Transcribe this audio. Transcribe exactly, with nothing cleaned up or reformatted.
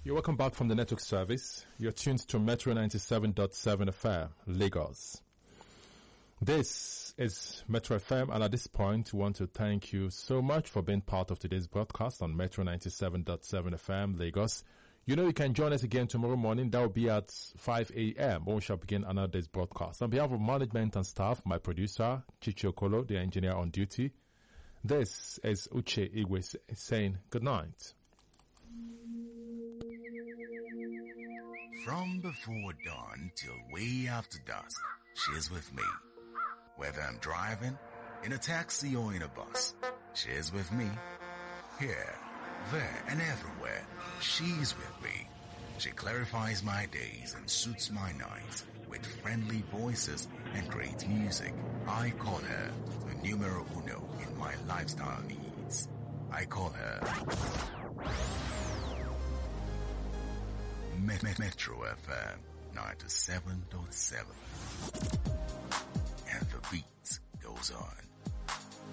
You're welcome back from the network service. You're tuned to Metro ninety-seven point seven F M, Lagos. This is Metro F M, and at this point, we want to thank you so much for being part of today's broadcast on Metro ninety-seven point seven F M, Lagos. You know you can join us again tomorrow morning. That will be at five a.m. when we shall begin another day's broadcast. On behalf of management and staff, my producer, Chichi Okolo, the engineer on duty, this is Uche Igwe saying good night. From before dawn till way after dusk, she's with me. Whether I'm driving, in a taxi or in a bus, she's with me. Here, there and everywhere, she's with me. She clarifies my days and suits my nights with friendly voices and great music. I call her the numero uno in my lifestyle needs. I call her Metro F M ninety-seven point seven.